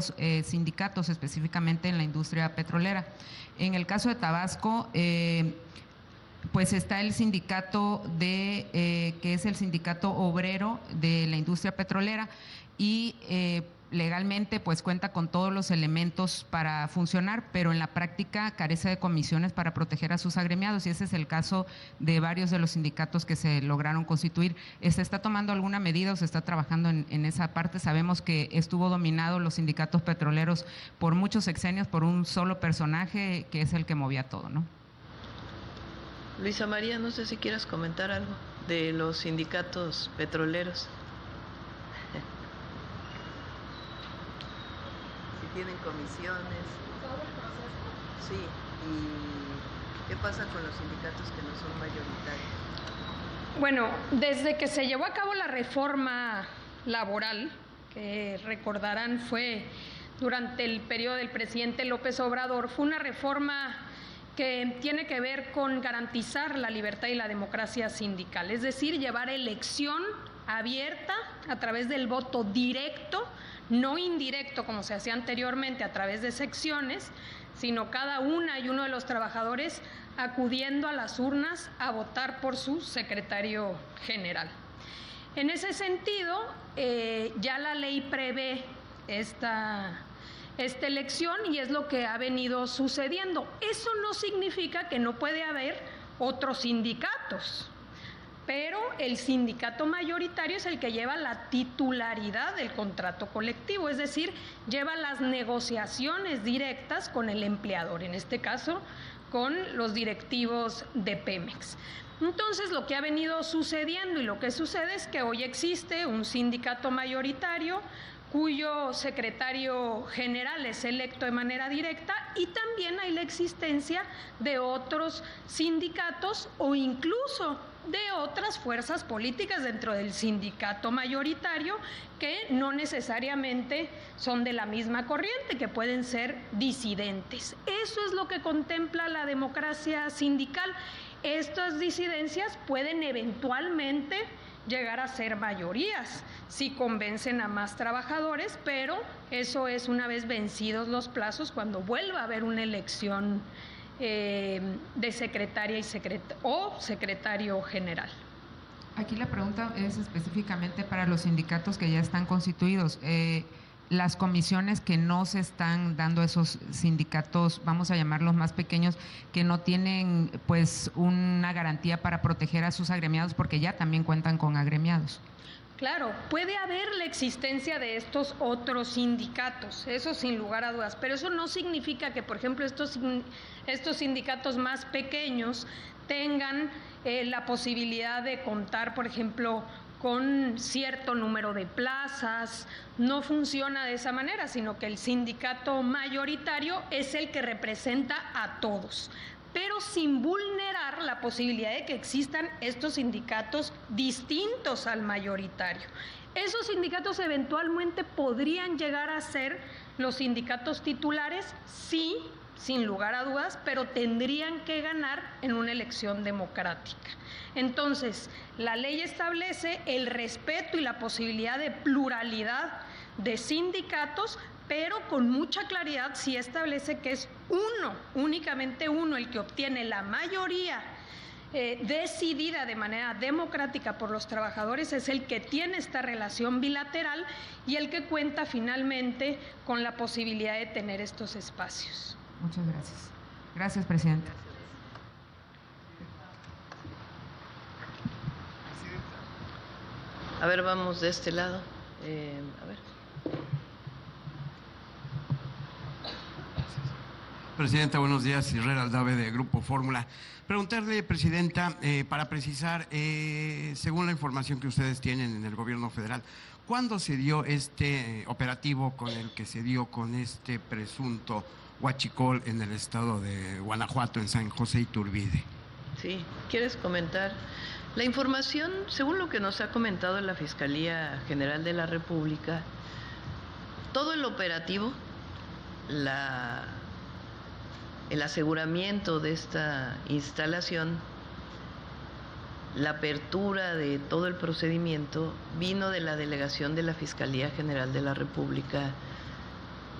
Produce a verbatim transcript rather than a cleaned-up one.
eh, sindicatos, específicamente en la industria petrolera. En el caso de Tabasco, eh, pues está el sindicato de eh, que es el sindicato obrero de la industria petrolera y eh, legalmente pues cuenta con todos los elementos para funcionar, pero en la práctica carece de comisiones para proteger a sus agremiados, y ese es el caso de varios de los sindicatos que se lograron constituir. ¿Se está tomando alguna medida o se está trabajando en, en esa parte? Sabemos que estuvo dominado los sindicatos petroleros por muchos sexenios por un solo personaje que es el que movía todo, ¿no? Luisa María, no sé si quieras comentar algo de los sindicatos petroleros. Si tienen comisiones. Todo el proceso. Sí, y ¿qué pasa con los sindicatos que no son mayoritarios? Bueno, desde que se llevó a cabo la reforma laboral, que recordarán fue durante el periodo del presidente López Obrador, fue una reforma que tiene que ver con garantizar la libertad y la democracia sindical, es decir, llevar elección abierta a través del voto directo, no indirecto como se hacía anteriormente a través de secciones, sino cada una y uno de los trabajadores acudiendo a las urnas a votar por su secretario general. En ese sentido, eh, ya la ley prevé esta esta elección y es lo que ha venido sucediendo. Eso no significa que no puede haber otros sindicatos, pero el sindicato mayoritario es el que lleva la titularidad del contrato colectivo, es decir, lleva las negociaciones directas con el empleador, en este caso con los directivos de Pemex. Entonces, lo que ha venido sucediendo y lo que sucede es que hoy existe un sindicato mayoritario cuyo secretario general es electo de manera directa, y también hay la existencia de otros sindicatos o incluso de otras fuerzas políticas dentro del sindicato mayoritario que no necesariamente son de la misma corriente, que pueden ser disidentes. Eso es lo que contempla la democracia sindical. Estas disidencias pueden eventualmente llegar a ser mayorías si convencen a más trabajadores, pero eso es una vez vencidos los plazos, cuando vuelva a haber una elección eh, de secretaria y secret- o secretario general. Aquí la pregunta es específicamente para los sindicatos que ya están constituidos. Eh, las comisiones que no se están dando a esos sindicatos, vamos a llamarlos más pequeños, que no tienen pues una garantía para proteger a sus agremiados, porque ya también cuentan con agremiados. Claro, puede haber la existencia de estos otros sindicatos, eso sin lugar a dudas, pero eso no significa que, por ejemplo, estos, estos sindicatos más pequeños tengan eh, la posibilidad de contar, por ejemplo, con cierto número de plazas. No funciona de esa manera, sino que el sindicato mayoritario es el que representa a todos, pero sin vulnerar la posibilidad de que existan estos sindicatos distintos al mayoritario. Esos sindicatos eventualmente podrían llegar a ser los sindicatos titulares, sí, sin lugar a dudas, pero tendrían que ganar en una elección democrática. Entonces, la ley establece el respeto y la posibilidad de pluralidad de sindicatos, pero con mucha claridad sí establece que es uno, únicamente uno, el que obtiene la mayoría eh, decidida de manera democrática por los trabajadores, es el que tiene esta relación bilateral y el que cuenta finalmente con la posibilidad de tener estos espacios. Muchas gracias. Gracias, presidenta. A ver, vamos de este lado. Eh, a ver. Presidenta, buenos días. Herrera Aldave, de Grupo Fórmula. Preguntarle, Presidenta, eh, para precisar, eh, según la información que ustedes tienen en el gobierno federal, ¿cuándo se dio este eh, operativo con el que se dio con este presunto huachicol en el estado de Guanajuato, en San José Iturbide? Sí, ¿quieres comentar? La información, según lo que nos ha comentado la Fiscalía General de la República, todo el operativo, la, el aseguramiento de esta instalación, la apertura de todo el procedimiento vino de la delegación de la Fiscalía General de la República